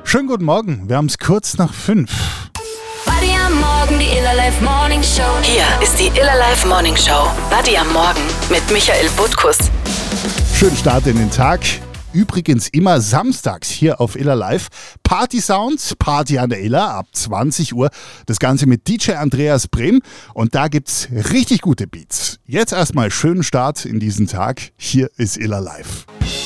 Schönen guten Morgen, wir haben es kurz nach 5. Buddy am Morgen, die Iller Life Morning Show. Hier ist die Iller Life Morning Show. Buddy am Morgen mit Michael Butkus. Schönen Start in den Tag. Übrigens immer samstags hier auf Iller Live. Party Sounds, Party an der Iller ab 20 Uhr. Das Ganze mit DJ Andreas Brehm. Und da gibt's richtig gute Beats. Jetzt erstmal schönen Start in diesen Tag. Hier ist Iller Live.